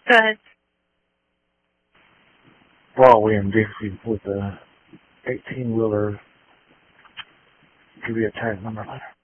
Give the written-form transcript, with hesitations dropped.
Good. Broadway in Dixie with a 18-wheeler. Give you a tag number later.